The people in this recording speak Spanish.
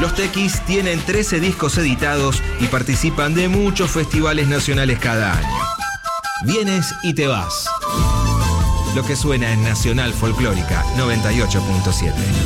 Los Tequis tienen 13 discos editados y participan de muchos festivales nacionales cada año. Vienes y te vas. Lo que suena en Nacional Folclórica 98.7.